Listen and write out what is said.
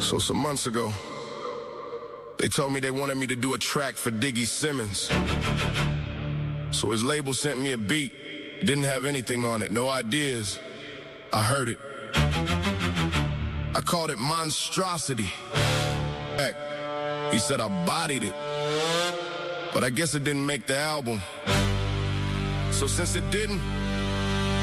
So some months ago, they told me they wanted me to do a track for Diggy Simmons. So his label sent me a beat. It didn't have anything on it, no ideas. I heard it. I called it Monstrosity. Heck, he said I bodied it. But I guess it didn't make the album. So since it didn't,